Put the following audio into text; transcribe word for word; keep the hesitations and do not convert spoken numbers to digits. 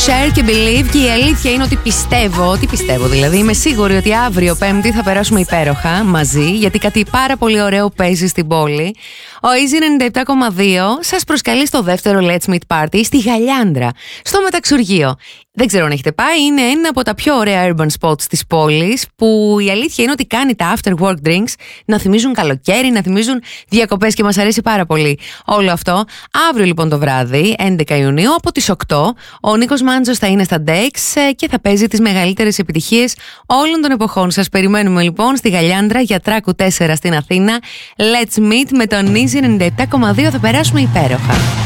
Share και Believe. Και η αλήθεια είναι ότι πιστεύω, ότι πιστεύω δηλαδή, είμαι σίγουρη ότι αύριο Πέμπτη θα περάσουμε υπέροχα μαζί, γιατί κάτι πάρα πολύ ωραίο παίζει στην πόλη. Ο Easy ενενήντα επτά κόμμα δύο σας προσκαλεί στο δεύτερο Let's Meet Party στη Γαλιάνδρα, στο Μεταξουργείο. Δεν ξέρω αν έχετε πάει, είναι ένα από τα πιο ωραία urban spots της πόλης, που η αλήθεια είναι ότι κάνει τα after work drinks να θυμίζουν καλοκαίρι, να θυμίζουν διακοπές, και μας αρέσει πάρα πολύ όλο αυτό. Αύριο λοιπόν το βράδυ, έντεκα Ιουνίου, από τις οκτώ, ο Νίκος Μάντζος θα είναι στα Dex και θα παίζει τις μεγαλύτερες επιτυχίες όλων των εποχών. Σας περιμένουμε λοιπόν στη Γαλιάνδρα για Τράκου τέσσερα στην Αθήνα. Let's meet με τον Easy ενενήντα επτά κόμμα δύο, θα περάσουμε υπέροχα.